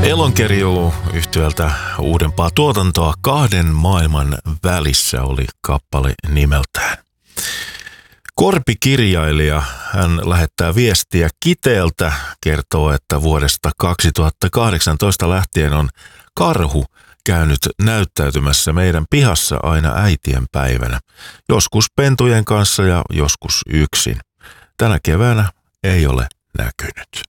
Elonkerjuu yhtyöltä uudempaa tuotantoa Kahden maailman välissä oli kappale nimeltään. Korpikirjailija, hän lähettää viestiä Kiteeltä, kertoo, että vuodesta 2018 lähtien on karhu käynyt näyttäytymässä meidän pihassa aina äitien päivänä. Joskus pentujen kanssa ja joskus yksin. Tänä keväänä ei ole näkynyt.